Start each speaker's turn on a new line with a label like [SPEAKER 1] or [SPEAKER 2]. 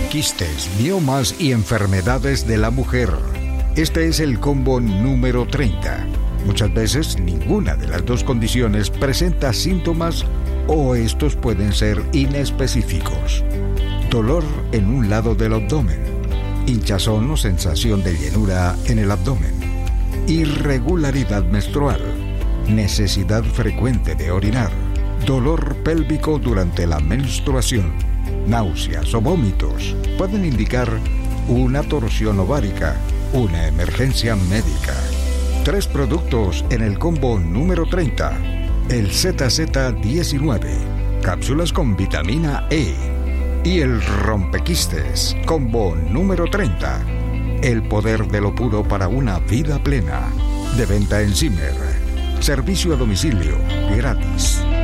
[SPEAKER 1] quistes, miomas y enfermedades de la mujer. Este es el combo número 30. Muchas veces ninguna de las dos condiciones presenta síntomas o estos pueden ser inespecíficos. Dolor en un lado del abdomen, hinchazón o sensación de llenura en el abdomen, irregularidad menstrual, necesidad frecuente de orinar, dolor pélvico durante la menstruación, náuseas o vómitos pueden indicar una torsión ovárica, una emergencia médica. 3 productos en el combo número 30. El ZZ19, cápsulas con vitamina E. Y el rompequistes, combo número 30. El poder de lo puro para una vida plena. De venta en Zimmer. Servicio a domicilio, gratis.